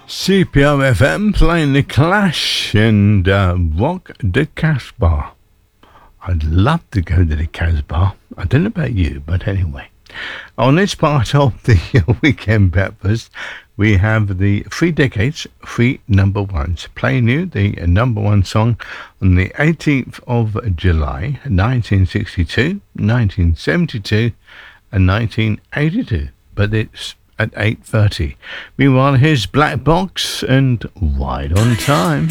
CPR FM playing The Clash and Rock the Casbah. I'd love to go to the Casbah. I don't know about you, but anyway. On this part of the weekend breakfast, we have the 3 decades, 3 number ones. Playing you the number one song on the 18th of July, 1962, 1972, and 1982. But it's at 8:30. Meanwhile, here's Black Box and Right on Time.